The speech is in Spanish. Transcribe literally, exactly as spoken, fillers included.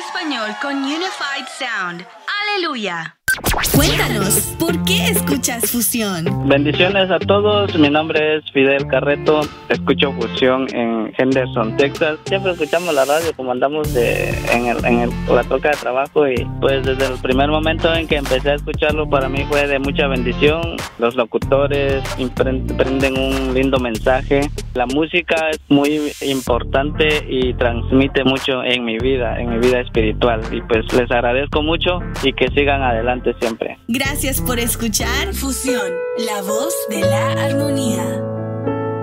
español con Unified Sound. ¡Aleluya! Cuéntanos, ¿por qué escuchas Fusión? Bendiciones a todos, mi nombre es Fidel Carreto, escucho Fusión en Henderson, Texas. Siempre escuchamos la radio como andamos de, en, el, en el, la troca de trabajo y pues desde el primer momento en que empecé a escucharlo para mí fue de mucha bendición. Los locutores prenden un lindo mensaje. La música es muy importante y transmite mucho en mi vida, en mi vida espiritual y pues les agradezco mucho y que sigan adelante siempre. Gracias por escuchar Fusión, la voz de la armonía.